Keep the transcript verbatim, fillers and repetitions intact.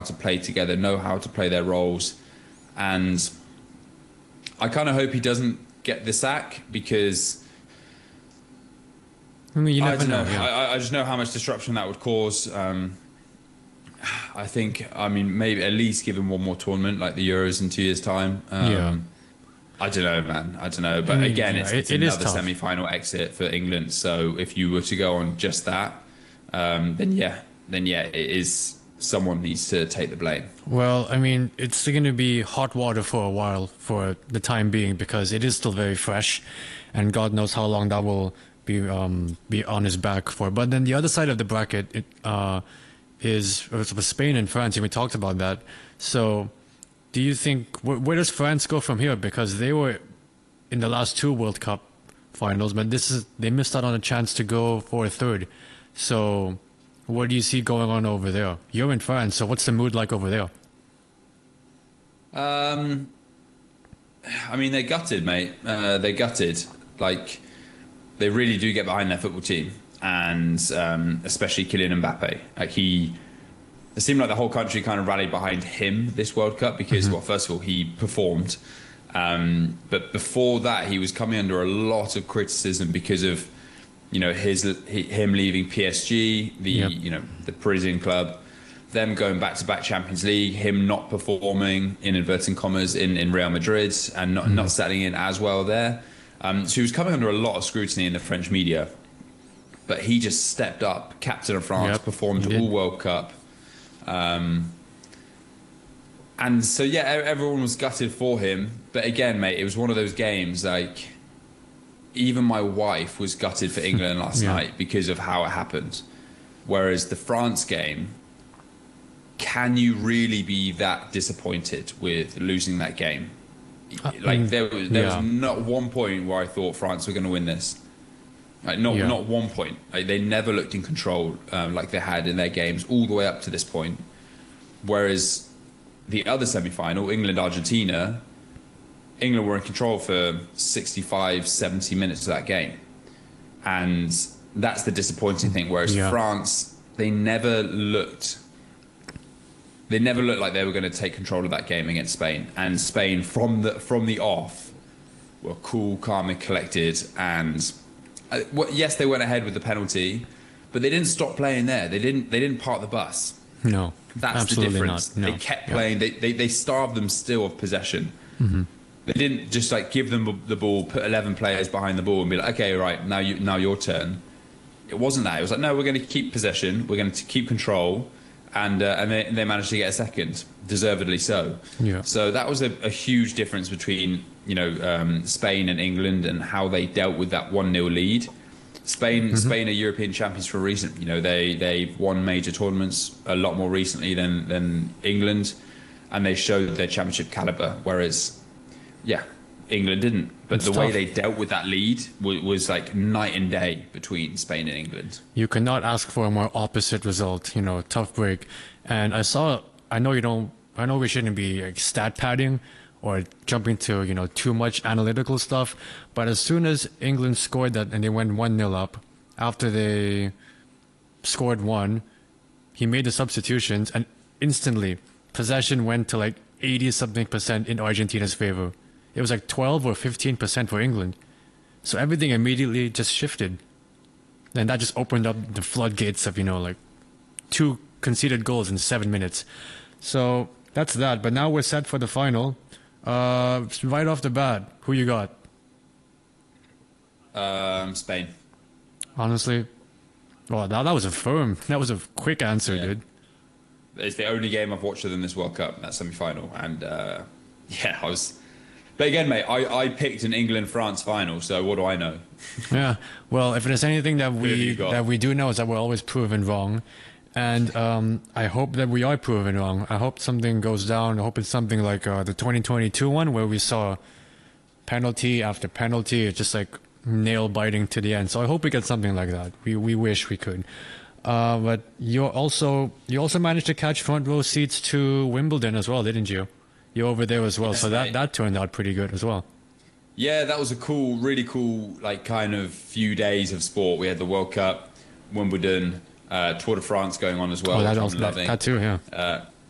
to play together, know how to play their roles, and I kind of hope he doesn't get the sack because I mean, you I never don't know. know. Yeah. I, I just know how much disruption that would cause. Um, I think, I mean, maybe at least give him one more tournament like the Euros in two years' time. Yeah. Um, I don't know, man. I don't know. I But mean, again, yeah, it's, it, it's it is another tough. semi-final exit for England. So if you were to go on just that, um, then yeah, then yeah, it is. Someone needs to take the blame. Well, I mean, it's going to be hot water for a while for the time being because it is still very fresh, and God knows how long that will be um, be on his back for. But then the other side of the bracket it, uh, is uh, Spain and France, and we talked about that. So, do you think where, where does France go from here? Because they were in the last two World Cup finals, but this is they missed out on a chance to go for a third. So. What do you see going on over there? You're in France, so what's the mood like over there? Um, I mean, they're gutted, mate. Uh, they're gutted. Like, they really do get behind their football team, and um, especially Kylian Mbappe. Like he, it seemed like the whole country kind of rallied behind him this World Cup because, mm-hmm. well, first of all, he performed, um, but before that, he was coming under a lot of criticism because of. You know, his him leaving P S G, the yep. you know the Parisian club, them going back to back Champions League, him not performing in inverting commas in, in Real Madrid and not mm. not settling in as well there. Um, so he was coming under a lot of scrutiny in the French media, but he just stepped up, captain of France, yep. performed all World Cup, um, and so yeah, everyone was gutted for him. But again, mate, it was one of those games like. Even my wife was gutted for England last yeah. night because of how it happened. Whereas the France game, can you really be that disappointed with losing that game? Like there was there yeah. was not one point where I thought France were going to win this. Like not yeah. not one point. Like they never looked in control um, like they had in their games all the way up to this point. Whereas the other semi-final, England Argentina. England were in control for sixty-five, seventy minutes of that game. And that's the disappointing thing. Whereas yeah. France, they never looked they never looked like they were going to take control of that game against Spain. And Spain, from the from the off, were cool, calm and collected. And uh, well, yes, they went ahead with the penalty, but they didn't stop playing there. They didn't they didn't park the bus. No, that's absolutely the difference. Not. No. They kept yeah. playing. They, they, they starved them still of possession. Mm-hmm. They didn't just like give them the ball, put eleven players behind the ball, and be like, "Okay, right now, you now your turn." It wasn't that. It was like, "No, we're going to keep possession. We're going to keep control," and uh, and they, they managed to get a second, deservedly so. Yeah. So that was a, a huge difference between you know um, Spain and England and how they dealt with that one nil lead. Spain, mm-hmm. Spain are European champions for a reason. You know, they they've won major tournaments a lot more recently than than England, and they showed their championship caliber. Whereas yeah, England didn't. But it's the tough. way they dealt with that lead was, was like night and day between Spain and England. You cannot ask for a more opposite result, you know, tough break. And I saw, I know you don't, I know we shouldn't be like stat padding or jumping to, you know, too much analytical stuff. But as soon as England scored that and they went one nil up, after they scored one, he made the substitutions and instantly possession went to like eighty something percent in Argentina's favor. It was like twelve or fifteen percent for England. So everything immediately just shifted. And that just opened up the floodgates of, you know, like two conceded goals in seven minutes. So that's that. But now we're set for the final. Uh, right off the bat, who you got? Um, Spain. Honestly, well, that, that was a firm, that was a quick answer, yeah. dude. It's the only game I've watched of them this World Cup, that semi-final. And uh, yeah, I was... But again, mate, I, I picked an England-France final, so what do I know? Yeah, well, if there's anything that we that we do know is that we're always proven wrong. And um, I hope that we are proven wrong. I hope something goes down. I hope it's something like uh, the twenty twenty-two one where we saw penalty after penalty. It's just like nail-biting to the end. So I hope we get something like that. We we wish we could. Uh, but you also you also managed to catch front row seats to Wimbledon as well, didn't you? You're over there as well, yes, so that, mate. that turned out pretty good as well. Yeah, that was a cool, really cool, like kind of few days of sport. We had the World Cup, Wimbledon, uh, Tour de France going on as well. Oh, that, which also, I'm loving. That, that too, yeah. Uh,